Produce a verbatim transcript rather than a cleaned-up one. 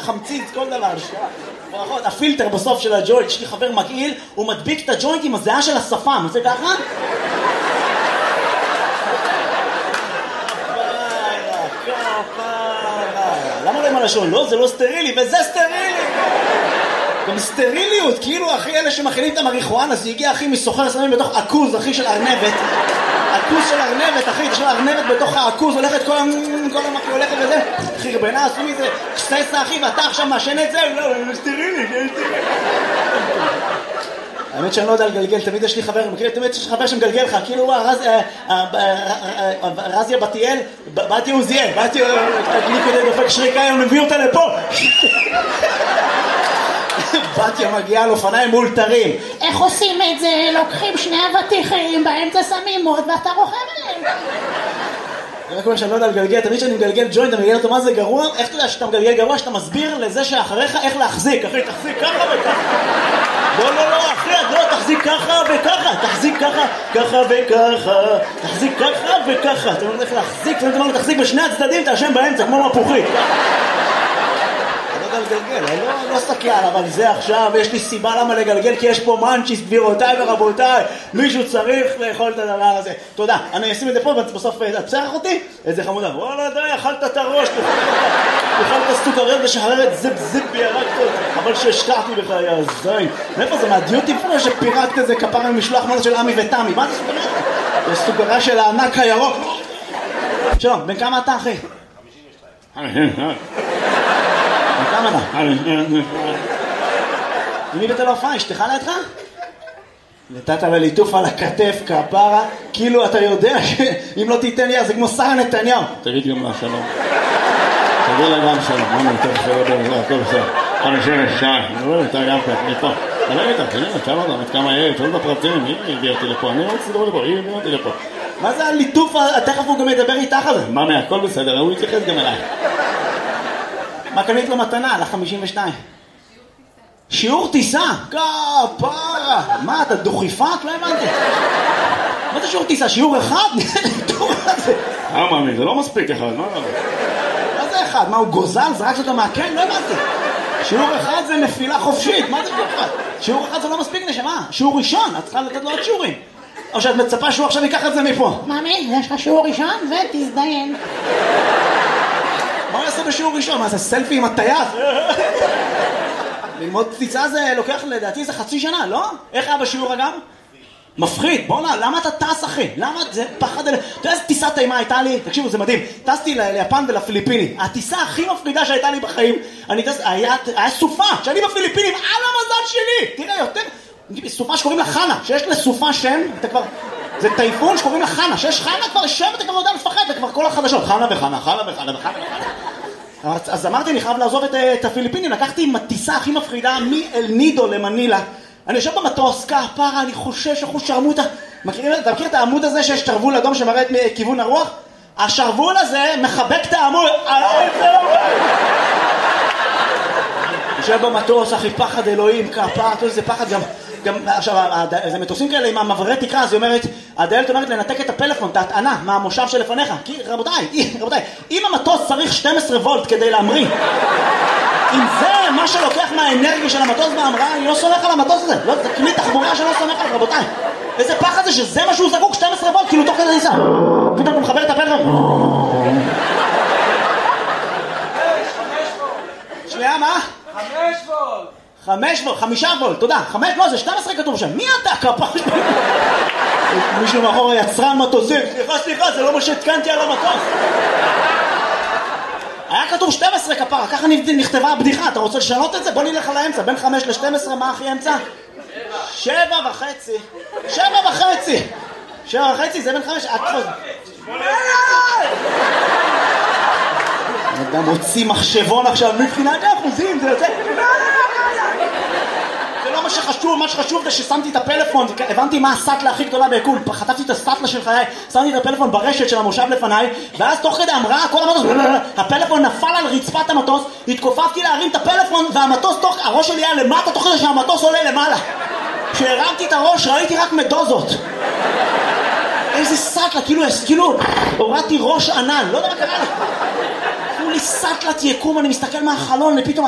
חמציץ, כל דבר. ברכות, הפילטר בסוף של הג'וינט, יש לי חבר מגעיל, הוא מדביק את הג'וינט עם הזיעה של השפם, זה ככה? למה לא עם הלשון? לא, זה לא סטרילי, וזה סטרילי! גם סטריליות, כאילו אחי אלה שמכינים את המריחואנה, זה הגיע אחי מסוחר סמים בתוך עכוז, אחי של ארנבת. עכוז של ארנבת, אחי, יש לה ארנבת בתוך העכוז, הולכת כל המקי הולכת וזה. חרבנה, עשו מזה קסטסה, אחי, ואתה עכשיו מאשן את זה? לא, זה סטרילי, זה סטרילי. האמת שאני לא יודע לגלגל, תמיד יש לי חבר, מכיר, תמיד יש לי חבר שמגלגל לך, כאילו הוא רזיה בתיאל, באתי עוזיאל, באתי לי כדי דופק שריקה, אני מביא אותה לפה. בתיה מגיעה על אופניים מאולתרים. איך עושים את זה? לוקחים שני אבטיחים, באמצע שמים מוד ואתה רוכב עליהם. רק אומר שאני לא יודע לגלגל, תמיד שאני מגלגל ג'וינט, אתה מגלגל אותו מה זה גרוע? איך אתה יודע שאתה מגלגל גרוע? שאתה מסביר לזה שאחריך איך להחזיק. אחי, תחזיק ככה וככה. לא, לא, לא, אחי, לא, תחזיק ככה וככה. תחזיק ככה, ככה וככה. תחזיק ככה וככה. אתה אומר איך להחזיק, ואתה אומר תחזיק בשני הצדדים, אתה השם באמצע, כמו מפוחית. לגלגל, אני לא, לא סתכל, אבל זה עכשיו, יש לי סיבה למה לגלגל, כי יש פה מנצ'יס, גבירותיי ורבותיי, מישהו צריך לאכול את הדבר הזה. תודה, אני אשים את זה פה, ובסוף תצרח אותי, איזה חמודה, וואלה די, אכלת את הראש, תאכל את הסוכריות ושחררת זיפ זיפ בירקת, אבל שהשקעתי בך, יא זין. מאיפה זה, מהדיוטי פרו שפירקת איזה כפרה ממשלוח מנות של אמי ותמי, מה זה סוכריה? זה סוכריה של הענק הירוק. שלום, בן כמה אתה אחי? כמה אתה? מי בתל אופן? אשתך לידך? נתת לליטוף על הכתף כפרה, כאילו אתה יודע שאם לא תיתן לי אז זה כמו שרה נתניהו. תגיד גם לה שלום. תגיד לה גם שלום. מה נתן לך? הכל בסדר. חמישים ושתיים. אני רואה אותה גם כך, מפה. תגיד איתה, תגיד איתה, תשאל אותה, מת כמה יהיה, תשאל את הפרטים, היא הביאה אותי לפה, אני רוצה לדבר לפה, היא הביאה אותי לפה. מה זה הליטוף? תכף הוא גם ידבר איתך על זה. מה מה, הכל בסדר, הוא יתייחס גם אליי. מה קנית לו מתנה? על ה-חמישים ושתיים. שיעור טיסה? כפרה! מה, אתה דוכיפת? לא הבנתי. מה זה שיעור טיסה? שיעור אחד? אה, מאמי, זה לא מספיק אחד, מה? מה זה אחד? מה, הוא גוזל? זרקת אותו מהקן? לא הבנתי. שיעור אחד זה נפילה חופשית. מה זה שיעור אחד? שיעור אחד זה לא מספיק נשמה. שיעור ראשון, את צריכה לתת לו עוד שיעורים. או שאת מצפה שהוא עכשיו ייקח את זה מפה. מאמי, יש לך שיעור ראשון ותזדיין. מה הוא יעשה בשיעור ראשון? מה זה סלפי עם הטייס? ללמוד טיסה זה לוקח לדעתי זה חצי שנה, לא? איך היה בשיעור אגב? מפחיד, בוא נע, למה אתה טס אחי? למה זה פחד אלה? אתה יודע איזה טיסת טעימה הייתה לי? תקשיבו, זה מדהים. טסתי ליפן ולפיליפיני. הטיסה הכי מפחידה שהייתה לי בחיים, אני טס, היה, היה סופה, שאני בפיליפינים, על המזל שלי! תראה, יותר, סופה שקוראים לה חנה, שיש לסופה שם, אתה כבר... זה טייפון שקוראים לה חנה, שיש חנה כבר שם, אתה כבר לא יודע לפחד, זה כבר כל החדשות, חנה וחנה, חנה וחנה וחנה וחנה. אז אמרתי, אני חייב לעזוב את, את הפיליפינים, לקחתי עם הטיסה הכי מפחידה מאל נידו למנילה. אני יושב במטוס, כפרה, אני חושש, אחוז שרמוטה. מכירים, אתה מכיר את העמוד הזה שיש שרוול אדום שמראה את כיוון הרוח? השרוול הזה מחבק את העמוד. יושב במטוס, אחי, פחד אלוהים, כפרה, זה פחד גם... גם עכשיו, זה מטוסים כאלה עם המעברי תקרה, אז היא אומרת, הדלת אומרת לנתק את הפלאפון, את ההטענה, מהמושב שלפניך. כי רבותיי, רבותיי, אם המטוס צריך שתים עשרה וולט כדי להמריא, אם זה מה שלוקח מהאנרגיה של המטוס בהמראה, אני לא סומך על המטוס הזה. לא, זה כלי תחבורה שלא סומך עליו, רבותיי. איזה פחד זה שזה מה שהוא זקוק, שתים עשרה וולט, כאילו תוך כדי ניסה. פתאום הוא מחבר את הפלאפון. שנייה, מה? חמש וולט. חמש וולט, חמישה וולט, תודה. חמש, לא, זה שתים עשרה כתוב שם. מי אתה, כפש? מישהו מאחור יצרן מטוסים. סליחה, סליחה, זה לא מה שהתקנתי על המטוס. היה כתוב שתים עשרה כפרה, ככה נכתבה הבדיחה. אתה רוצה לשנות את זה? בוא נלך על האמצע. בין חמש ל-שתים עשרה, מה הכי אמצע? שבע וחצי. שבע וחצי. שבע וחצי, זה בין חמש. אתה מוציא מחשבון עכשיו, מבחינת האחוזים, זה יוצא... זה לא מה שחשוב, מה שחשוב זה ששמתי את הפלאפון, הבנתי מה הסטלה הכי גדולה ביקום, חטפתי את הסטלה של חיי, שמתי את הפלאפון ברשת של המושב לפניי, ואז תוך כדי המראה, כל המטוס, הפלאפון נפל על רצפת המטוס, התכופפתי להרים את הפלאפון, והמטוס, תוך, הראש שלי היה למטה, תוך כדי שהמטוס עולה למעלה. כשהרמתי את הראש, ראיתי רק מדוזות. איזה סטלה, כאילו, כאילו, הורדתי ראש ענן, לא יודע מה קרה לה. לי סטלת יקום, אני מסתכל מהחלון, ופתאום